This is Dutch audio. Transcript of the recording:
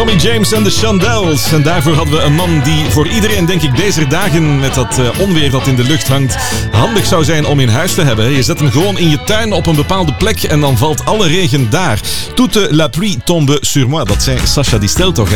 Tommy James en de Shondells. En daarvoor hadden we een man die voor iedereen, denk ik, deze dagen met dat onweer dat in de lucht hangt, handig zou zijn om in huis te hebben. Je zet hem gewoon in je tuin op een bepaalde plek en dan valt alle regen daar. Toute la pluie tombe sur moi. Dat zei Sacha Distel toch?